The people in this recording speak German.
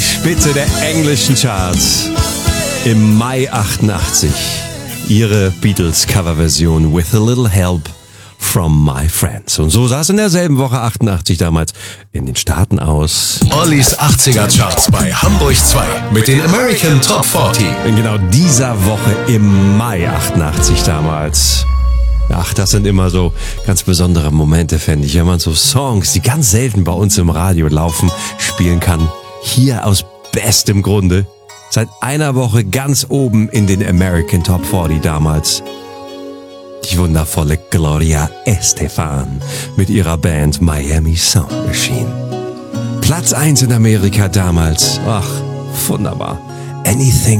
Spitze der englischen Charts. Im Mai 88 ihre Beatles-Coverversion With a Little Help from My Friends. Und so sah es in derselben Woche 88 damals in den Staaten aus. Ollis 80er Charts bei Hamburg 2 mit den American Top 40. In genau dieser Woche im Mai 88 damals. Ach, das sind immer so ganz besondere Momente, fände ich, wenn man so Songs, die ganz selten bei uns im Radio laufen, spielen kann. Hier aus bestem Grunde. Seit einer Woche ganz oben in den American Top 40 damals. Die wundervolle Gloria Estefan mit ihrer Band Miami Sound Machine. Platz 1 in Amerika damals. Ach, wunderbar. Anything